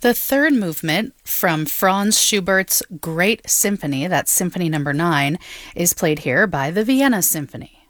The third movement from Franz Schubert's Great Symphony, that's Symphony Number 9, is played here by the Vienna Symphony.